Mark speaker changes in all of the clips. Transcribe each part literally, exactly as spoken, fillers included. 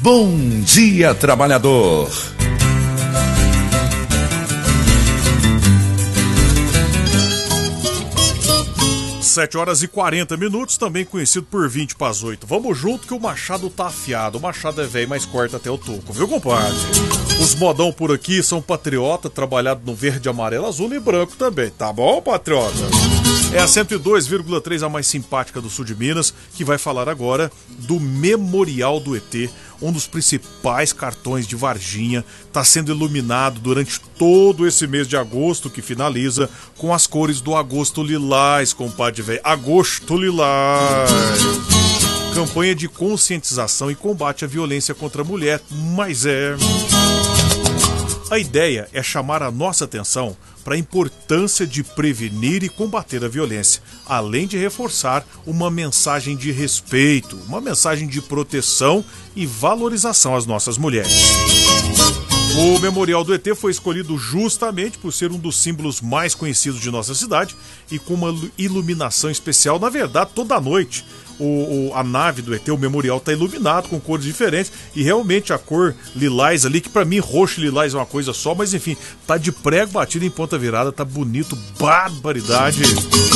Speaker 1: Bom Dia Trabalhador.
Speaker 2: sete horas e quarenta minutos, também conhecido por vinte para as oito. Vamos junto que o machado tá afiado. O machado é velho, mas corta até o toco, viu, compadre? Os modão por aqui são patriota, trabalhado no verde, amarelo, azul e branco também. Tá bom, patriota? É a cento e dois vírgula três, a mais simpática do sul de Minas, que vai falar agora do Memorial do E T. Um dos principais cartões de Varginha está sendo iluminado durante todo esse mês de agosto, que finaliza com as cores do Agosto Lilás, compadre velho. Agosto Lilás. Campanha de conscientização e combate à violência contra a mulher, mas é... A ideia é chamar a nossa atenção para a importância de prevenir e combater a violência, além de reforçar uma mensagem de respeito, uma mensagem de proteção e valorização às nossas mulheres. O Memorial do E T foi escolhido justamente por ser um dos símbolos mais conhecidos de nossa cidade e com uma iluminação especial, na verdade, toda a noite. O, o, a nave do E T, o memorial, está iluminado com cores diferentes e realmente a cor lilás ali, que pra mim roxo e lilás é uma coisa só, mas enfim, tá de prego batido em ponta virada, tá bonito, barbaridade.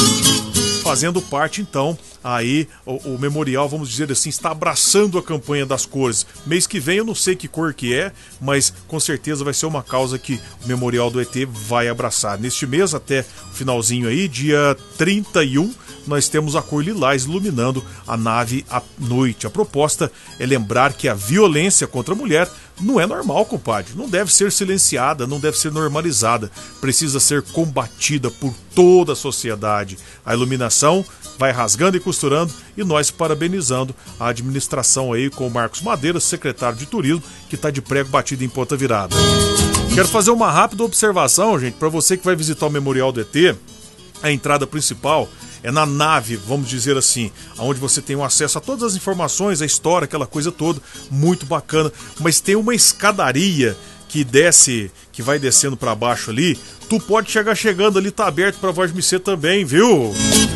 Speaker 2: Fazendo parte então, aí o, o memorial, vamos dizer assim, está abraçando a campanha das cores. Mês que vem eu não sei que cor que é, mas com certeza vai ser uma causa que o Memorial do E T vai abraçar. Neste mês, até o finalzinho aí, dia trinta e um, nós temos a cor lilás iluminando a nave à noite. A proposta é lembrar que a violência contra a mulher não é normal, compadre. Não deve ser silenciada, não deve ser normalizada. Precisa ser combatida por toda a sociedade. A iluminação vai rasgando e costurando e nós parabenizando a administração aí com o Marcos Madeira, secretário de Turismo, que está de prego batido em ponta virada. Quero fazer uma rápida observação, gente, para você que vai visitar o Memorial do E T. A entrada principal é na nave, vamos dizer assim, onde você tem um acesso a todas as informações, a história, aquela coisa toda, muito bacana. Mas tem uma escadaria que desce, que vai descendo para baixo ali. Tu pode chegar chegando ali, tá aberto para voz me ser também, viu?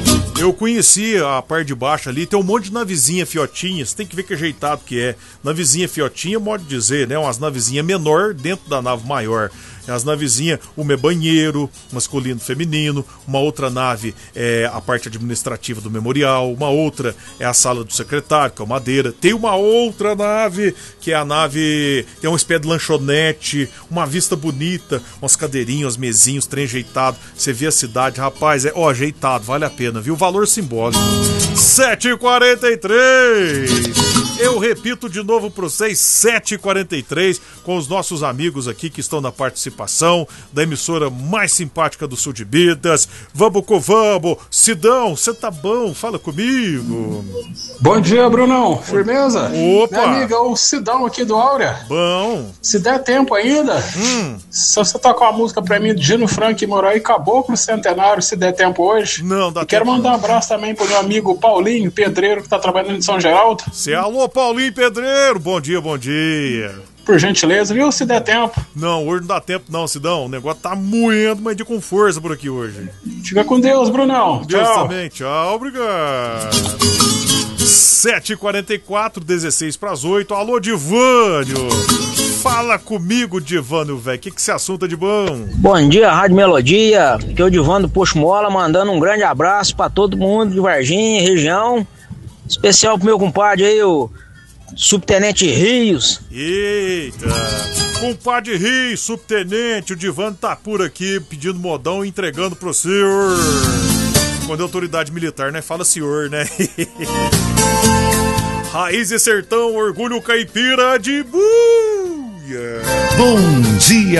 Speaker 2: Eu conheci a parte de baixo ali, tem um monte de navezinha fiotinha, você tem que ver que ajeitado que é. Navezinha fiotinha, modo de dizer, né? Umas navezinhas menor dentro da nave maior. As navezinhas, uma é banheiro, masculino e feminino, uma outra nave é a parte administrativa do memorial, uma outra é a sala do secretário, que é o Madeira. Tem uma outra nave, que é a nave, tem uma espécie de lanchonete, uma vista bonita, umas cadeirinhas, umas mesinhos, trem ajeitado. Você vê a cidade, rapaz, é ó, ajeitado, vale a pena, viu? Valor simbólico. sete e quarenta e três. Eu repito de novo para vocês, sete e quarenta e três, com os nossos amigos aqui que estão na participação da emissora mais simpática do sul de Minas. Vamos com vamos. Sidão, você tá bom? Fala comigo.
Speaker 3: Bom dia, Brunão. Firmeza?
Speaker 2: Opa!
Speaker 3: Minha amiga, o Sidão aqui do Áurea.
Speaker 2: Bom.
Speaker 3: Se der tempo ainda,
Speaker 2: hum.
Speaker 3: se você tocar uma música pra mim de Gino Frank e Moraí Caboclo Centenário, se der tempo hoje.
Speaker 2: Não, dá
Speaker 3: e
Speaker 2: tempo.
Speaker 3: Quero mandar um abraço também pro meu amigo Paulinho, pedreiro, que tá trabalhando em São Geraldo.
Speaker 2: Cê, alô, Paulinho Pedreiro. Bom dia, bom dia.
Speaker 3: Por gentileza, viu? Se der tempo.
Speaker 2: Não, hoje não dá tempo não, Sidão. O negócio tá moendo, mas de com força por aqui hoje.
Speaker 3: Fica com Deus, Brunão.
Speaker 2: Deus
Speaker 3: Tchau.
Speaker 2: também. Tchau, obrigado. sete e quarenta e quatro, dezesseis para as oito. Alô, Divânio. Fala comigo, Divânio, velho. O que, que esse assunto é de bom?
Speaker 4: Bom dia, Rádio Melodia. Aqui é o Divânio do Poxo Mola, mandando um grande abraço para todo mundo de Varginha, região. Especial pro meu compadre aí, o Subtenente Rios.
Speaker 2: Eita, compadre Rios, subtenente, o Divano tá por aqui pedindo modão e entregando pro senhor. Quando é autoridade militar, né? Fala senhor, né? Raiz e sertão, orgulho caipira de buia.
Speaker 1: Bom dia.